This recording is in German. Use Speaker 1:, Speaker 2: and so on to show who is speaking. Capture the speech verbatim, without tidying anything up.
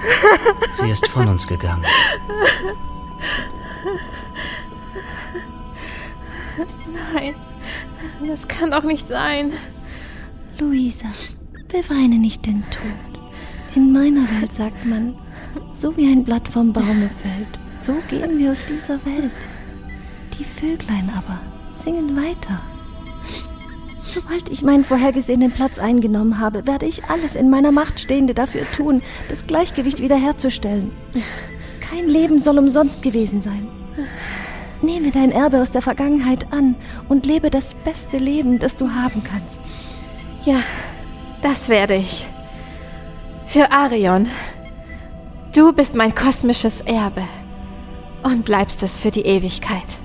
Speaker 1: Sie ist von uns gegangen.
Speaker 2: Nein, das kann doch nicht sein.
Speaker 3: Luisa, beweine nicht den Tod. In meiner Welt sagt man, so wie ein Blatt vom Baume fällt, so gehen wir aus dieser Welt. Die Vöglein aber singen weiter. Sobald ich meinen vorhergesehenen Platz eingenommen habe, werde ich alles in meiner Macht Stehende dafür tun, das Gleichgewicht wiederherzustellen. Kein Leben soll umsonst gewesen sein. Nehme dein Erbe aus der Vergangenheit an und lebe das beste Leben, das du haben kannst.
Speaker 2: Ja, das werde ich. Für Arion. Du bist mein kosmisches Erbe und bleibst es für die Ewigkeit.